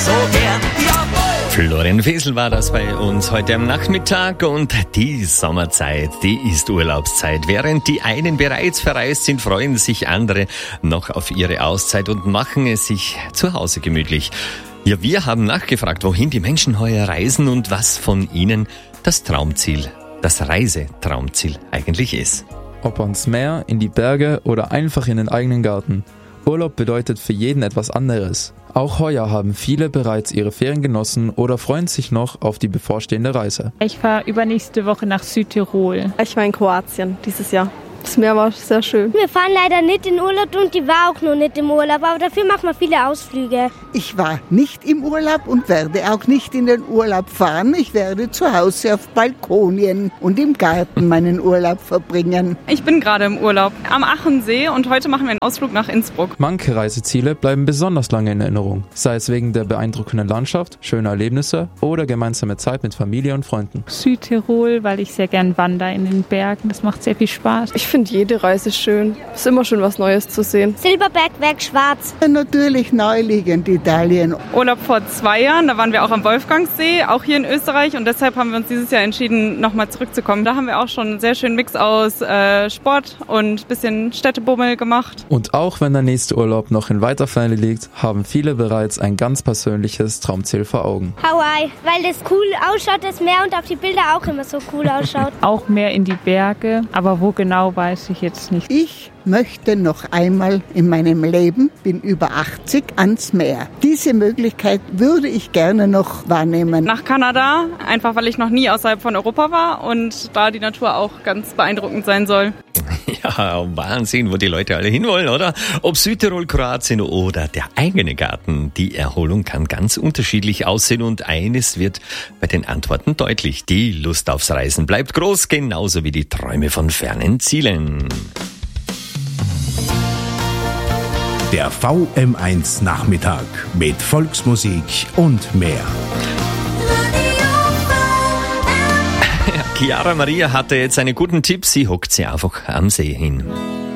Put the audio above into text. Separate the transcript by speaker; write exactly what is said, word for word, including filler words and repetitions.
Speaker 1: so gern. Jawohl!
Speaker 2: Florian Wesel war das bei uns heute am Nachmittag und die Sommerzeit, die ist Urlaubszeit. Während die einen bereits verreist sind, freuen sich andere noch auf ihre Auszeit und machen es sich zu Hause gemütlich. Ja, wir haben nachgefragt, wohin die Menschen heuer reisen und was von ihnen das Traumziel, das Reisetraumziel eigentlich ist.
Speaker 3: Ob ans Meer, in die Berge oder einfach in den eigenen Garten. Urlaub bedeutet für jeden etwas anderes. Auch heuer haben viele bereits ihre Ferien genossen oder freuen sich noch auf die bevorstehende Reise.
Speaker 4: Ich fahre übernächste Woche nach Südtirol.
Speaker 5: Ich war in Kroatien dieses Jahr. Das Meer war sehr schön.
Speaker 6: Wir fahren leider nicht in Urlaub und die war auch noch nicht im Urlaub, aber dafür machen wir viele Ausflüge.
Speaker 7: Ich war nicht im Urlaub und werde auch nicht in den Urlaub fahren. Ich werde zu Hause auf Balkonien und im Garten meinen Urlaub verbringen.
Speaker 8: Ich bin gerade im Urlaub am Achensee und heute machen wir einen Ausflug nach Innsbruck.
Speaker 3: Manche Reiseziele bleiben besonders lange in Erinnerung, sei es wegen der beeindruckenden Landschaft, schöner Erlebnisse oder gemeinsame Zeit mit Familie und Freunden.
Speaker 4: Südtirol, weil ich sehr gern wandere in den Bergen. Das macht sehr viel Spaß.
Speaker 5: Ich finde jede Reise schön. Es ist immer schön, was Neues zu sehen.
Speaker 6: Silberbergwerk Schwarz.
Speaker 7: Natürlich naheliegend Italien.
Speaker 8: Urlaub vor zwei Jahren, da waren wir auch am Wolfgangsee, auch hier in Österreich. Und deshalb haben wir uns dieses Jahr entschieden, nochmal zurückzukommen. Da haben wir auch schon einen sehr schönen Mix aus äh, Sport und ein bisschen Städtebummel gemacht.
Speaker 3: Und auch wenn der nächste Urlaub noch in weiter Ferne liegt, haben viele bereits ein ganz persönliches Traumziel vor Augen.
Speaker 6: Hawaii, weil das cool ausschaut, das Meer und auf die Bilder auch immer so cool ausschaut.
Speaker 4: Auch mehr in die Berge, aber wo genau weiß ich jetzt nicht.
Speaker 7: Ich möchte noch einmal in meinem Leben, bin über achtzig, ans Meer. Diese Möglichkeit würde ich gerne noch wahrnehmen.
Speaker 8: Nach Kanada, einfach weil ich noch nie außerhalb von Europa war und da die Natur auch ganz beeindruckend sein soll.
Speaker 2: Ja, Wahnsinn, wo die Leute alle hinwollen, oder? Ob Südtirol, Kroatien oder der eigene Garten, die Erholung kann ganz unterschiedlich aussehen und eines wird bei den Antworten deutlich. Die Lust aufs Reisen bleibt groß, genauso wie die Träume von fernen Zielen.
Speaker 9: Der V M eins Nachmittag mit Volksmusik und mehr.
Speaker 2: Chiara Maria hatte jetzt einen guten Tipp, sie hockt sie einfach am See hin.